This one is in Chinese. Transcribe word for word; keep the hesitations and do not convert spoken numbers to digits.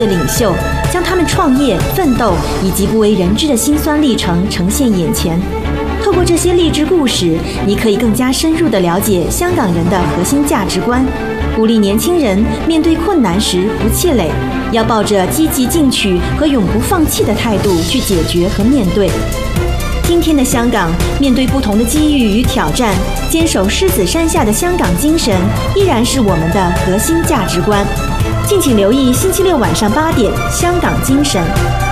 的领袖，将他们创业、奋斗以及不为人知的辛酸历程呈现眼前。透过这些励志故事，你可以更加深入地了解香港人的核心价值观，鼓励年轻人面对困难时不气馁，要抱着积极进取和永不放弃的态度去解决和面对。今天的香港，面对不同的机遇与挑战，坚守狮子山下的香港精神依然是我们的核心价值观。敬请留意星期六晚上八点《香港精神》。